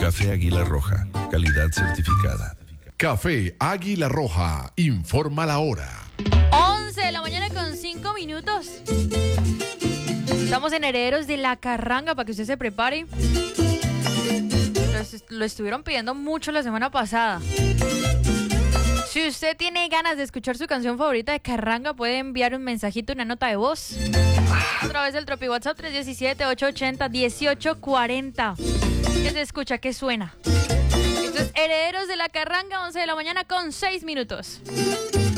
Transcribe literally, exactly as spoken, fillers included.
Café Águila Roja, calidad certificada. Café Águila Roja, informa la hora. once de la mañana con cinco minutos. Estamos en Herederos de la Carranga para que usted se prepare. Lo, lo estuvieron pidiendo mucho la semana pasada. Si usted tiene ganas de escuchar su canción favorita de Carranga, puede enviar un mensajito, una nota de voz a través del Tropi WhatsApp tres uno siete, ocho ocho cero, uno ocho cuatro cero. ¿Qué se escucha? ¿Qué suena? Esto es Herederos de la Carranga, once de la mañana con seis minutos.